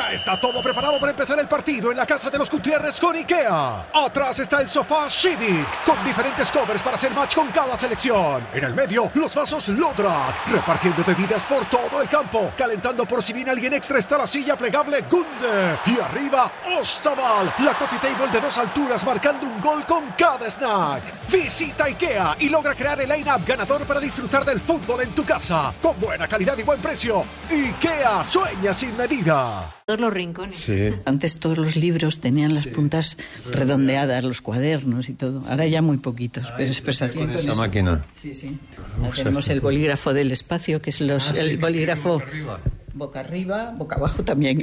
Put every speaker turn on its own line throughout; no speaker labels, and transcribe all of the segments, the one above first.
Ya está todo preparado para empezar el partido en la casa de los Gutiérrez con IKEA. Atrás está el sofá Civic, con diferentes covers para hacer match con cada selección. En el medio, los vasos Lodrat, repartiendo bebidas por todo el campo. Calentando por si viene alguien extra está la silla plegable Gunde. Y arriba, Ostaval, la coffee table de 2 alturas marcando un gol con cada snack. Visita IKEA y logra crear el line-up ganador para disfrutar del fútbol en tu casa. Con buena calidad y buen precio. IKEA, sueña sin medida.
Todos los rincones.
Sí.
Antes todos los libros tenían las puntas redondeadas, los cuadernos y todo. Ahora ya muy poquitos, pero se hacían
con esa
eso.
máquina.
Sí. Ahora tenemos el bolígrafo del espacio, que es el bolígrafo boca arriba, boca abajo también.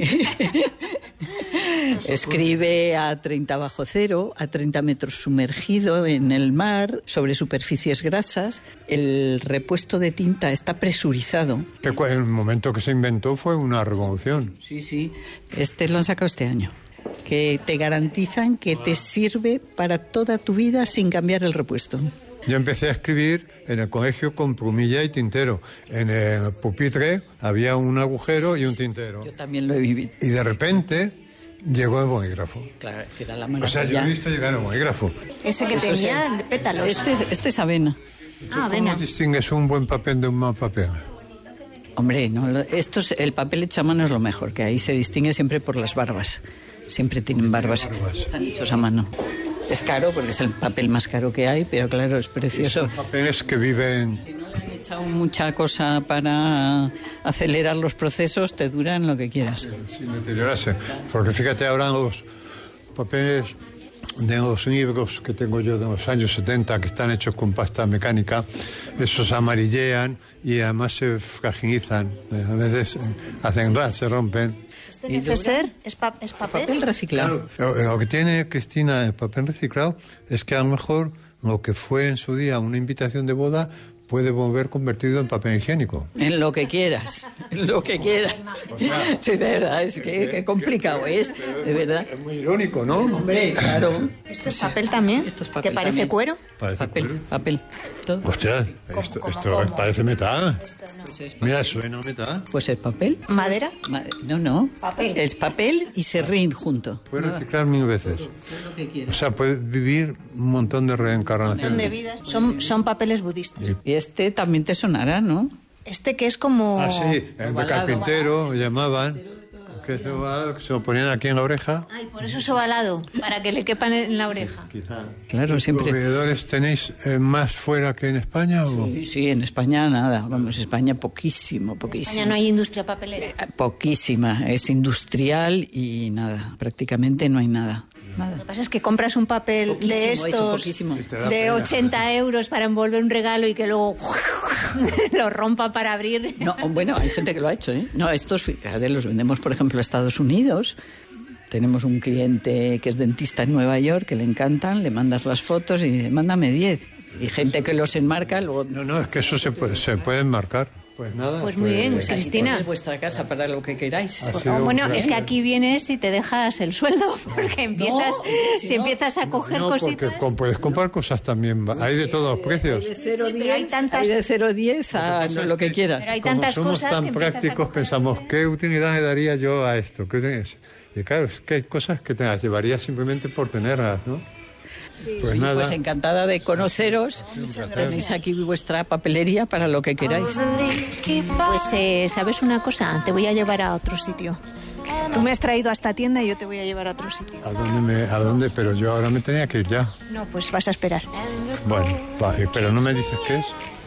Escribe a 30 bajo cero, a 30 metros sumergido en el mar, sobre superficies grasas. El repuesto de tinta está presurizado.
El momento que se inventó fue una revolución.
Sí. Este lo han sacado este año. Que te garantizan que te sirve para toda tu vida sin cambiar el repuesto.
Yo empecé a escribir en el colegio con plumilla y tintero. En el pupitre había un agujero y un tintero.
Yo también lo he vivido.
Y de repente llegó el bolígrafo.
Claro, que da la maravilla.
O sea, yo he visto llegar el bolígrafo.
Ese que tenía pétalos.
Este es avena.
Avena.
¿Cómo distingues un buen papel de un mal papel?
Hombre, no, el papel hecho a mano es lo mejor, que ahí se distingue siempre por las barbas. Siempre tienen barbas. Están hechos a mano. Es caro porque es el papel más caro que hay, pero claro, es precioso.
Son papeles que viven...
Si no le han echado mucha cosa para acelerar los procesos, te duran lo que quieras.
Sin deteriorarse. Porque fíjate, ahora los papeles de los libros que tengo yo de los años 70, que están hechos con pasta mecánica, esos amarillean y además se fragilizan. A veces hacen ras, se rompen.
¿Este neceser es papel?
Papel reciclado.
Claro, lo que tiene, Cristina, el papel reciclado es que a lo mejor lo que fue en su día una invitación de boda puede volver convertido en papel higiénico.
En lo que quieras, en lo que quieras.
O sea,
sí, de verdad, es que complicado es, de verdad.
Es muy irónico, ¿no?
Hombre, claro.
¿Esto es papel también?
Esto es papel
¿Que parece
también.
cuero?
Parece cuero.
Papel, todo.
Hostia, esto parece metal. Mira, suena metal.
Pues es papel.
¿Madera?
No.
Papel.
Es papel y serrín junto.
Puedes reciclar 1000 veces.
Lo que
O
quieras.
sea, puedes vivir un montón de reencarnaciones.
Son de vidas. Son papeles budistas.
Y este también te sonará, ¿no?
Este que es como...
Ah, sí, el de carpintero, lo llamaban. Que se lo ponían aquí en la oreja.
Ay, por eso es ovalado, para que le quepan en la oreja.
Quizá.
Claro, siempre.
¿Proveedores tenéis más fuera que en España? ¿O?
Sí, en España nada. Vamos, España poquísimo.
En España no hay industria papelera.
Poquísima. Es industrial y nada. Prácticamente no hay nada.
Lo que pasa es que compras un papel
Poquísimo,
de
eso,
estos
poquísimo.
de 80 euros para envolver un regalo y que luego lo rompa para abrir.
No, bueno, hay gente que lo ha hecho, ¿eh? No, estos, fíjate, los vendemos, por ejemplo, a Estados Unidos. Tenemos un cliente que es dentista en Nueva York, que le encantan, le mandas las fotos y dice, mándame 10. Y gente que los enmarca, luego...
No, es que eso se puede enmarcar. Pues nada.
Pues muy bien, Cristina.
Es vuestra casa para lo que queráis.
Bueno, es que aquí vienes y te dejas el sueldo, porque empiezas, si empiezas a coger cositas...
Porque puedes comprar cosas también. Hay de todos los precios.
Hay de 0
pero hay tantas-
hay de 0,10 a lo que quieras.
Pero hay
Como
tantas
somos
cosas
tan
que empiezas a
prácticos,
coger
pensamos, ¿qué utilidad le daría yo a esto? Y claro, es que hay cosas que te las llevarías simplemente por tenerlas, ¿no?
Sí.
Pues nada.
Pues encantada de conoceros. Tenéis aquí vuestra papelería para lo que queráis.
Pues, ¿sabes una cosa? Te voy a llevar a otro sitio. Tú me has traído a esta tienda y yo te voy a llevar a otro sitio.
¿A dónde? Pero yo ahora me tenía que ir ya.
No, pues vas a esperar.
Bueno, vale, pero no me dices qué es.